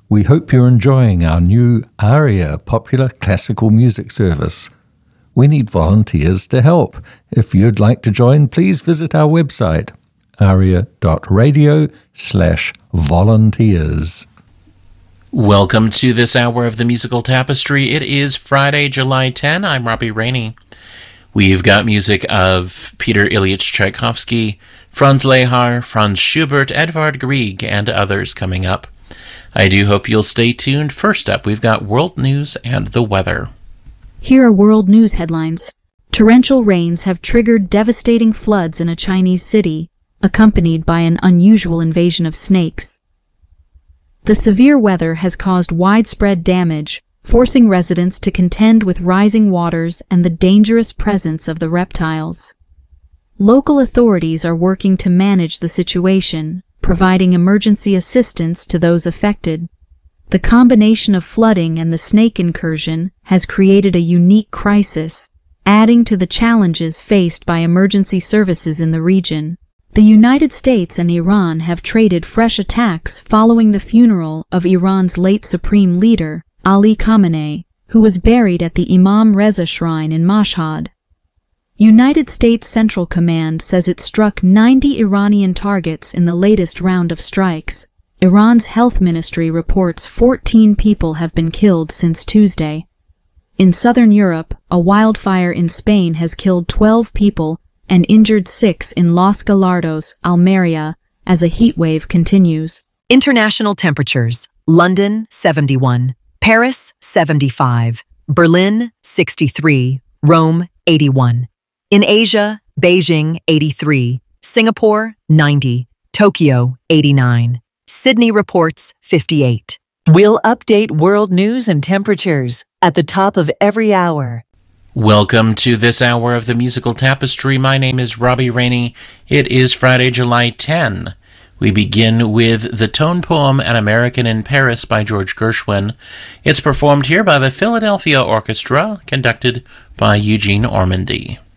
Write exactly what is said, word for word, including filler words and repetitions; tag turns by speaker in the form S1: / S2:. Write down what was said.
S1: We hope you're enjoying our new ARIA popular classical music service. We need volunteers to help. If you'd like to join, please visit our website, aria.radio slash volunteers.
S2: Welcome to this hour of the Musical Tapestry. It is Friday, July tenth. I'm Robbie Rainey. We've got music of Peter Ilyich Tchaikovsky, Franz Lehar, Franz Schubert, Edvard Grieg, and others coming up. I do hope you'll stay tuned. First up, we've got world news and the weather.
S3: Here are world news headlines. Torrential rains have triggered devastating floods in a Chinese city, accompanied by an unusual invasion of snakes. The severe weather has caused widespread damage, forcing residents to contend with rising waters and the dangerous presence of the reptiles. Local authorities are working to manage the situation, providing emergency assistance to those affected. The combination of flooding and the snake incursion has created a unique crisis, adding to the challenges faced by emergency services in the region. The United States and Iran have traded fresh attacks following the funeral of Iran's late supreme leader, Ali Khamenei, who was buried at the Imam Reza Shrine in Mashhad. United States Central Command says it struck ninety Iranian targets in the latest round of strikes. Iran's health ministry reports fourteen people have been killed since Tuesday. In southern Europe, a wildfire in Spain has killed twelve people and injured six in Los Gallardos, Almeria, as a heatwave continues.
S4: International temperatures: London, seventy-one, Paris, seventy-five, Berlin, sixty-three, Rome, eighty-one. In Asia, Beijing, eighty-three, Singapore, ninety, Tokyo, eighty-nine. Sydney reports fifty-eight.
S5: We'll update world news and temperatures at the top of every hour.
S2: Welcome to this hour of the Musical Tapestry. My name is Robbie Rainey. It is Friday, July tenth. We begin with the tone poem An American in Paris by George Gershwin. It's performed here by the Philadelphia Orchestra, conducted by Eugene Ormandy.